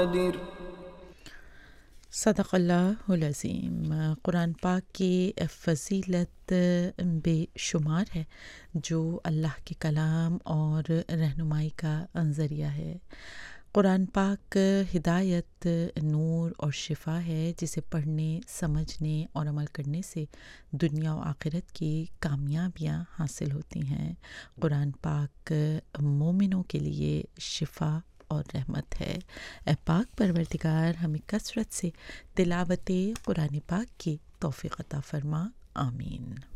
सदक़ल्लाहुल अज़ीम। कुरान पाक की फ़ज़ीलत बेशुमार है जो अल्लाह के कलाम और रहनुमाई का ज़रिया है। कुरान पाक हिदायत, नूर और शिफा है जिसे पढ़ने, समझने और अमल करने से दुनिया और आखिरत की कामयाबियाँ हासिल होती हैं। कुरान पाक मोमिनों के लिए शिफा और रहमत है। ए पाक परवरदिगार हमें कसरत से तिलावत कुरान पाक की तौफ़ीक़ अता फ़रमा। आमीन।